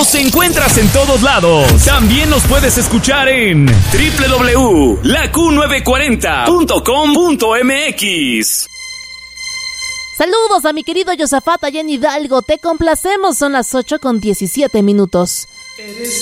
Nos encuentras en todos lados. También nos puedes escuchar en www.laq940.com.mx. Saludos a mi querido Yosafat allá en Hidalgo. Te complacemos, son las 8:17.